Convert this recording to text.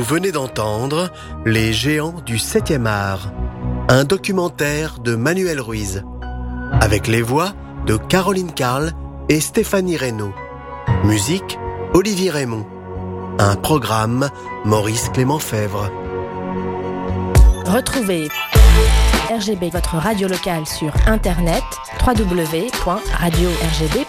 venez d'entendre Les géants du 7e art, un documentaire de Manuel Ruiz, avec les voix de Caroline Carle et Stéphanie Reynaud. Musique, Olivier Raymond. Un programme, Maurice Clément Fèvre. Retrouvez RGB, votre radio locale sur internet, www.radiorgb.com.